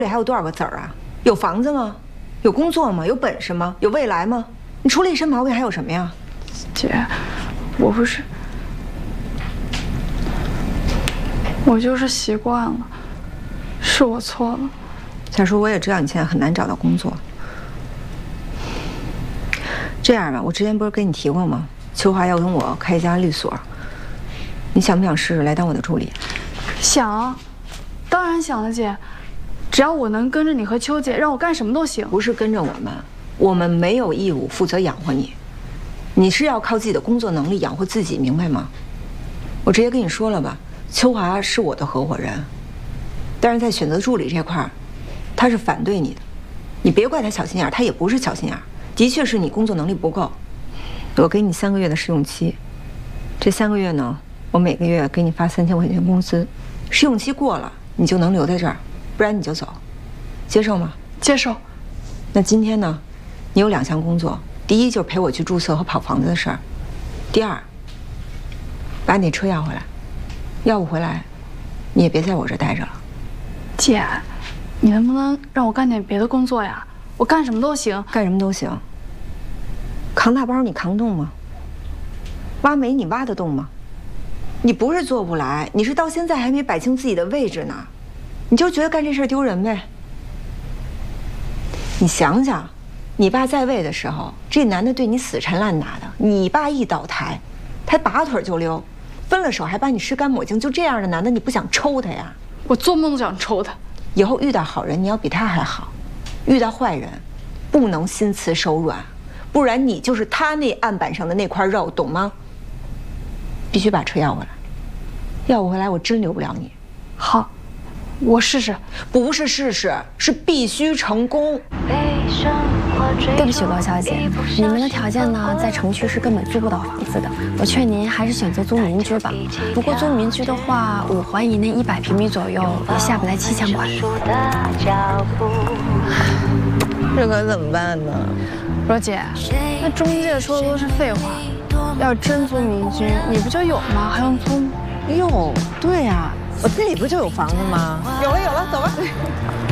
这还有多少个子儿啊？有房子吗？有工作吗？有本事吗？有未来吗？你除了一身毛病还有什么呀？ 姐，我不是，我就是习惯了，是我错了。 再说我也知道你现在很难找到工作。这样吧，我之前不是跟你提过吗？秋华要跟我开一家律所，你想不想试试来当我的助理？ 想啊，当然想了，姐。只要我能跟着你和秋姐，让我干什么都行。 不是跟着我们没有义务负责养活你，你是要靠自己的工作能力养活自己，明白吗？我直接跟你说了吧，秋华是我的合伙人，但是在选择助理这块儿，他是反对你的。你别怪他小心眼儿，他也不是小心眼儿，的确是你工作能力不够。我给你3个月的试用期，这3个月呢，我每个月给你发3000块钱工资，试用期过了，你就能留在这儿。不然你就走，接受吗？ 接受。 那今天呢，你有2项工作，第一就是陪我去注册和跑房子的事儿，第二，把你车要回来，要不回来，你也别在我这待着了。 姐，你能不能让我干点别的工作呀？我干什么都行， 干什么都行。扛大包你扛动吗？挖煤你挖得动吗？你不是做不来，你是到现在还没摆清自己的位置呢。你就觉得干这事丢人呗？你想想，你爸在位的时候，这男的对你死缠烂打的，你爸一倒台，他拔腿就溜，分了手还把你吃干抹净，就这样的男的，你不想抽他呀？ 我做梦都想抽他。 以后遇到好人，你要比他还好；遇到坏人，不能心慈手软，不然你就是他那案板上的那块肉，懂吗？必须把车要回来，要不回来我真留不了你。 好。我试试， 不是试试，是必须成功。 对不起，罗小姐，你们的条件呢，在城区是根本租不到房子的。我劝您还是选择租民居吧。不过租民居的话，5环以内100平米左右，也下不来7000块。 这可怎么办呢？ 罗姐，那中介说的都是废话。要是真租民居，你不就有吗？还用租吗？ 哟，对呀。我村里不就有房子吗？ 有了，走吧。